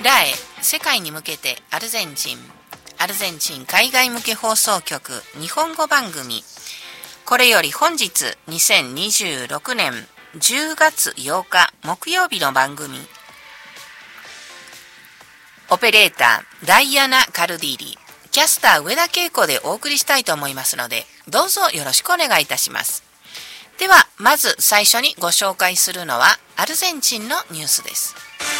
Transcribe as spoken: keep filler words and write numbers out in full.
ラエ世界に向けてアルゼンチンアルゼンチン海外向け放送局日本語番組。これより本日にせんにじゅうろくねんじゅうがつようか木曜日の番組。オペレーターダイアナ・カルディーリ、キャスター上田恵子でお送りしたいと思いますので、どうぞよろしくお願いいたします。ではまず最初にご紹介するのはアルゼンチンのニュースです。